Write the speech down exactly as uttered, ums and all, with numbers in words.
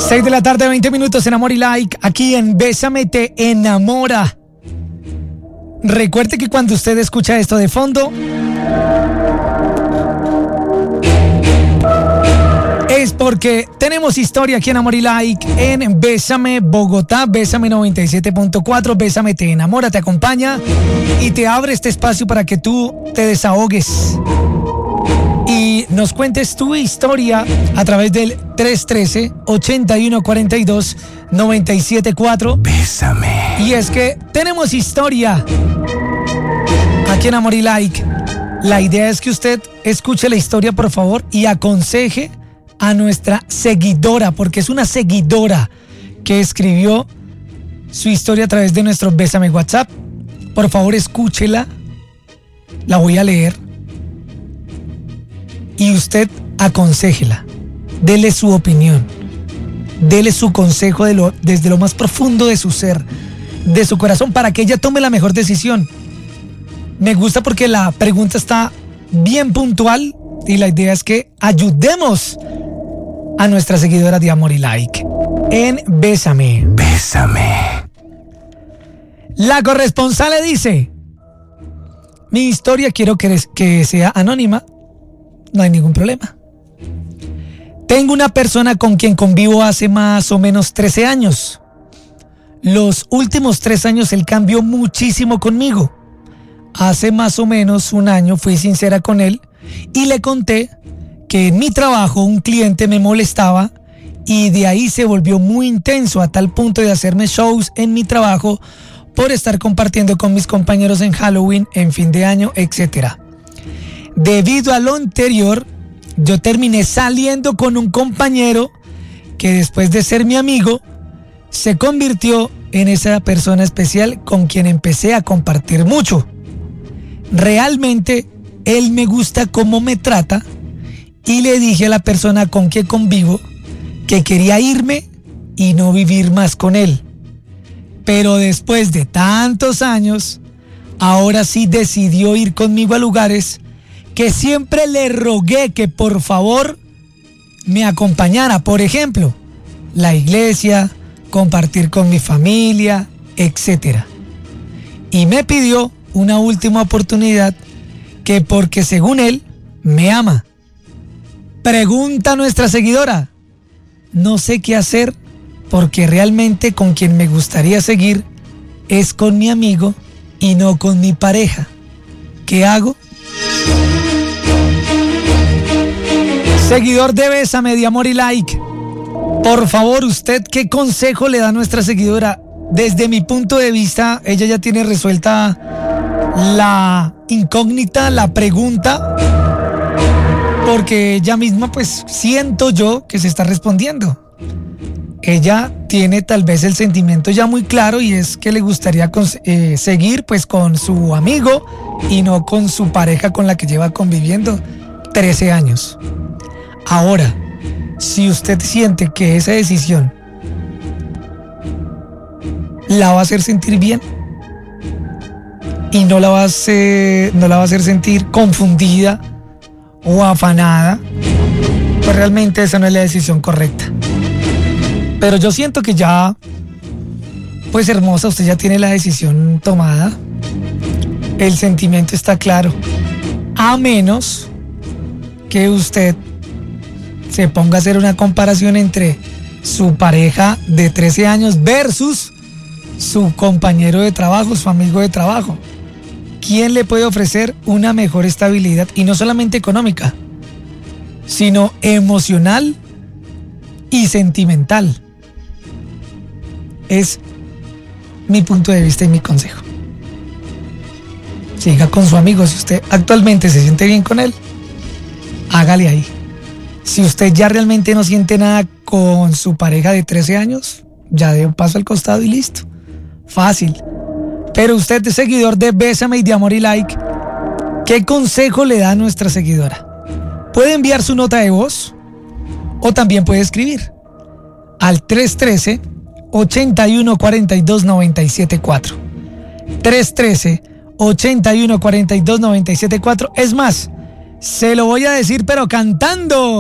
seis de la tarde, veinte minutos en Amor y Like, aquí en Bésame te enamora. Recuerde que cuando usted escucha esto de fondo, es porque tenemos historia aquí en Amor y Like, en Bésame Bogotá, Bésame noventa y siete punto cuatro, Bésame te enamora, te acompaña y te abre este espacio para que tú te desahogues y nos cuentes tu historia a través del tres uno tres, ocho uno cuatro dos, nueve siete cuatro. Bésame. Y es que tenemos historia aquí en Amor y Like. La idea es que usted escuche la historia, por favor, y aconseje a nuestra seguidora, porque es una seguidora que escribió su historia a través de nuestro Bésame WhatsApp. Por favor, escúchela. La voy a leer. Y usted aconséjela. Dele su opinión. Dele su consejo de lo, desde lo más profundo de su ser, de su corazón, para que ella tome la mejor decisión. Me gusta porque la pregunta está bien puntual y la idea es que ayudemos a nuestra seguidora de Amor y Like en Bésame. Bésame. La corresponsal le dice: mi historia quiero que, que sea anónima. No hay ningún problema. Tengo una persona con quien convivo hace más o menos trece años. Los últimos tres años él cambió muchísimo conmigo. Hace más o menos un año fui sincera con él y le conté que en mi trabajo un cliente me molestaba y de ahí se volvió muy intenso a tal punto de hacerme shows en mi trabajo por estar compartiendo con mis compañeros en Halloween, en fin de año, etcétera. Debido a lo anterior, yo terminé saliendo con un compañero que después de ser mi amigo, se convirtió en esa persona especial con quien empecé a compartir mucho. Realmente, él me gusta cómo me trata y le dije a la persona con quien convivo que quería irme y no vivir más con él. Pero después de tantos años, ahora sí decidió ir conmigo a lugares que siempre le rogué que por favor me acompañara. Por ejemplo, la iglesia, compartir con mi familia, etcétera. Y me pidió una última oportunidad, que porque según él me ama. Pregunta nuestra seguidora: no sé qué hacer porque realmente con quien me gustaría seguir es con mi amigo y no con mi pareja. ¿Qué hago? Seguidor de Bésame, de Amor y Like, por favor, ¿usted qué consejo le da a nuestra seguidora? Desde mi punto de vista, ella ya tiene resuelta la incógnita, la pregunta, porque ella misma, pues, siento yo que se está respondiendo. Ella tiene tal vez el sentimiento ya muy claro y es que le gustaría eh, seguir, pues, con su amigo y no con su pareja con la que lleva conviviendo trece años. Ahora, si usted siente que esa decisión la va a hacer sentir bien y no la va a hacer, no la va a hacer sentir confundida o afanada, pues realmente esa no es la decisión correcta. Pero yo siento que ya, pues hermosa, usted ya tiene la decisión tomada. El sentimiento está claro. A menos que usted se ponga a hacer una comparación entre su pareja de trece años versus su compañero de trabajo, su amigo de trabajo. ¿Quién le puede ofrecer una mejor estabilidad? Y no solamente económica, sino emocional y sentimental. Es mi punto de vista y mi consejo. Siga con su amigo. Si usted actualmente se siente bien con él, hágale ahí. Si usted ya realmente no siente nada con su pareja de trece años, ya dé un paso al costado y listo. Fácil. Pero usted es seguidor de Bésame y de Amor y Like, ¿qué consejo le da a nuestra seguidora? Puede enviar su nota de voz o también puede escribir al tres uno tres, ocho uno cuatro dos, nueve siete cuatro. tres uno tres, ocho uno cuatro dos, nueve siete cuatro. Es más, se lo voy a decir pero cantando.